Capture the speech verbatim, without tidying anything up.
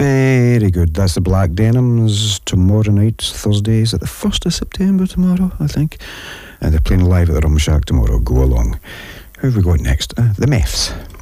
Very good. That's the Black Denims tomorrow night, Thursday. Is it the first of September tomorrow, I think? And they're playing live at the Rum Shack tomorrow. Go along. Who have we got next? Uh, the Meffs.